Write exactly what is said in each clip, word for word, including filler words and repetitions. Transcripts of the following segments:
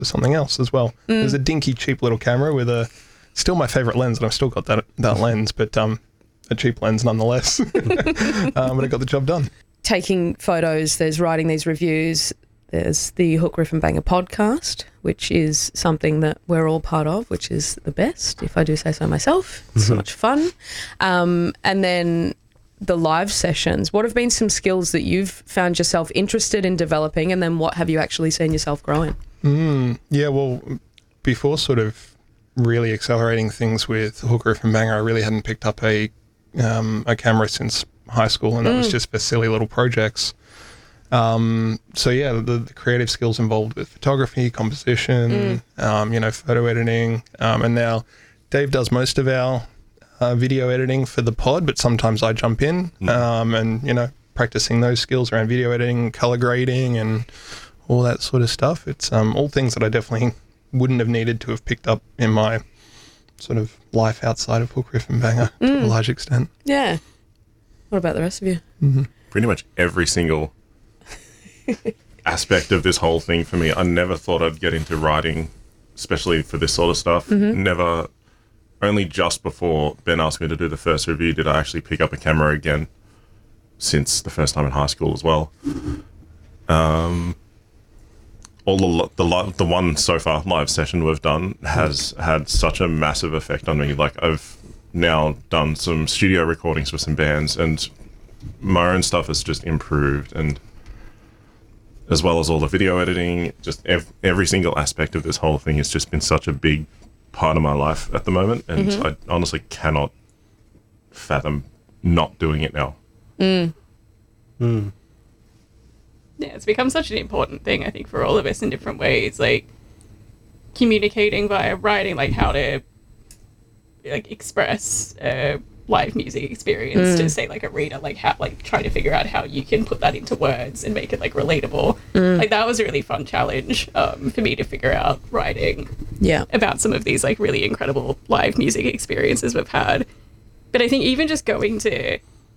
for something else as well. Mm. There's a dinky, cheap little camera with a still my favourite lens, and I've still got that that lens, but um, a cheap lens nonetheless. um, but I got the job done. Taking photos, there's writing these reviews, there's the Hook, Riff and Banger podcast, which is something that we're all part of, which is the best, if I do say so myself. It's so much fun. Um, and then the live sessions. What have been some skills that you've found yourself interested in developing, and then what have you actually seen yourself growing? Mm, yeah, well, before sort of really accelerating things with Hook, Riff and Banger, I really hadn't picked up a um, a camera since high school, and that mm. was just for silly little projects. Um, so yeah, the, the creative skills involved with photography, composition, mm. um, you know, photo editing, um, and now Dave does most of our uh, video editing for the pod, but sometimes I jump in, mm. um, and you know, practicing those skills around video editing, color grading, and all that sort of stuff. It's um, all things that I definitely wouldn't have needed to have picked up in my sort of life outside of Hook, Riff and Banger mm. to a large extent. Yeah. What about the rest of you? Mm-hmm. Pretty much every single aspect of this whole thing for me. I never thought I'd get into writing, especially for this sort of stuff. Mm-hmm. Never, only just before Ben asked me to do the first review did I actually pick up a camera again, since the first time in high school as well. Um, all the the the one so far live session we've done has had such a massive effect on me. Like I've now done some studio recordings with some bands, and my own stuff has just improved, and as well as all the video editing, just ev- every single aspect of this whole thing has just been such a big part of my life at the moment, and mm-hmm. I honestly cannot fathom not doing it now. Mm. Mm. Yeah, it's become such an important thing, I think, for all of us in different ways, like communicating via writing, like how to like express a live music experience mm. to say like a reader, like how like trying to figure out how you can put that into words and make it like relatable. Mm. Like that was a really fun challenge um, for me to figure out writing yeah. about some of these like really incredible live music experiences we've had. But I think even just going to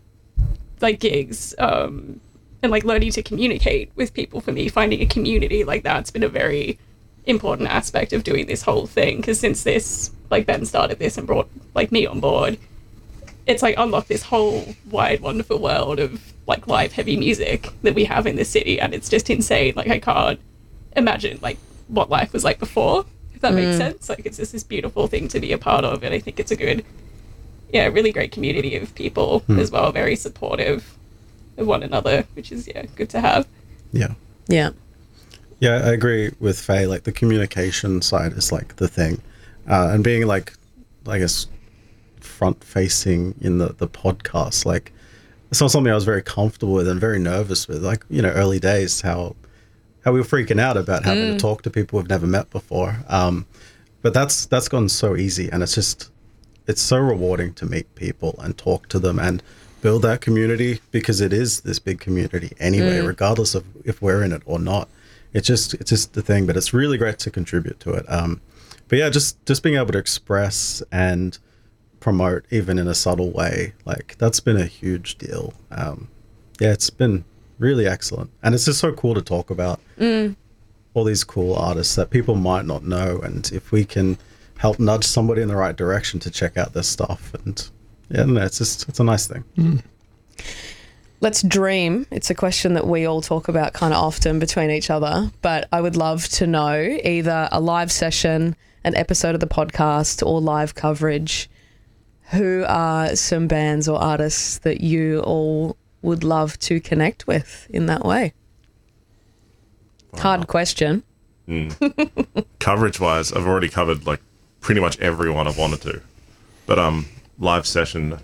like gigs um, and like learning to communicate with people, for me, finding a community like that's been a very important aspect of doing this whole thing, because since this like Ben started this and brought like me on board, it's like unlocked this whole wide wonderful world of like live heavy music that we have in this city, and it's just insane. Like I can't imagine like what life was like before, if that mm. makes sense. Like it's just this beautiful thing to be a part of, and I think it's a good yeah really great community of people mm. as well, very supportive of one another, which is yeah good to have. Yeah yeah Yeah, I agree with Faye. Like the communication side is like the thing, uh, and being like, I guess, front-facing in the the podcast. Like, it's not something I was very comfortable with and very nervous with. Like, you know, early days, how how we were freaking out about having mm. to talk to people we've never met before. Um, but that's that's gone so easy, and it's just it's so rewarding to meet people and talk to them and build that community, because it is this big community anyway, mm. regardless of if we're in it or not. It's just it's just the thing, but it's really great to contribute to it. Um, but yeah, just just being able to express and promote, even in a subtle way, like that's been a huge deal. Um, yeah, it's been really excellent, and it's just so cool to talk about mm. all these cool artists that people might not know, and if we can help nudge somebody in the right direction to check out this stuff, and yeah, no, it's just it's a nice thing. Mm. Let's dream. It's a question that we all talk about kind of often between each other, but I would love to know either a live session, an episode of the podcast, or live coverage. Who are some bands or artists that you all would love to connect with in that way? Wow. Hard question. Mm. Coverage-wise, I've already covered like pretty much everyone I've wanted to, but um, live session.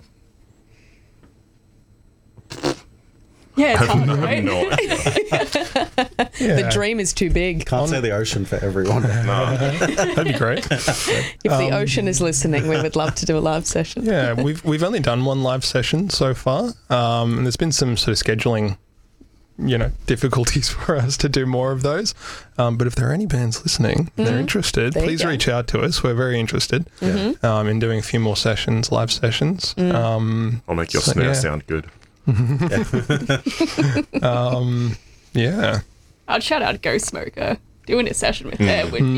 Yeah, it's hard, right? No yeah. The dream is too big. Can't say the ocean for everyone. No. That'd be great. If um, the ocean is listening, we would love to do a live session. Yeah, we've we've only done one live session so far, um, and there's been some sort of scheduling, you know, difficulties for us to do more of those. Um, but if there are any bands listening, mm-hmm. they're interested, there please reach out to us. We're very interested mm-hmm. um, in doing a few more sessions, live sessions. Mm. Um, I'll make your so, snare yeah. sound good. um, yeah. I'd shout out Ghost Smoker. Doing a session with her would be